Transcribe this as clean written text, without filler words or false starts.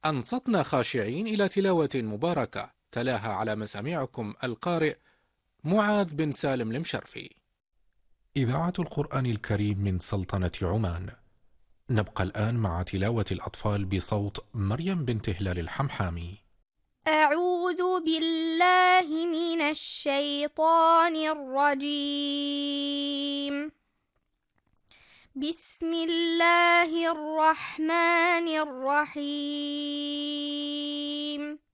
أنصتنا خاشعين إلى تلاوة مباركة تلاها على مسامعكم القارئ معاذ بن سالم المشرفي. إذاعة القرآن الكريم من سلطنة عمان. نبقى الآن مع تلاوة الأطفال بصوت مريم بنت هلال الحمحامي. أعوذ بالله من الشيطان الرجيم. بسم الله الرحمن الرحيم.